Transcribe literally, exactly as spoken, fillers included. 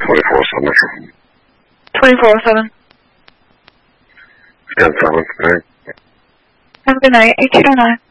twenty-four seven. twenty-four seven. ten seven. Right. Have a good night. eight two nine.